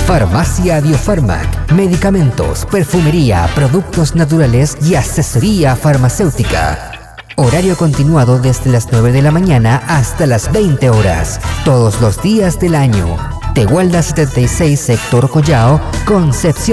Farmacia Biofarmac, medicamentos, perfumería, productos naturales y asesoría farmacéutica. Horario continuado desde las 9 de la mañana hasta las 20 horas, todos los días del año. Tehuelda 76, sector Collao, Concepción.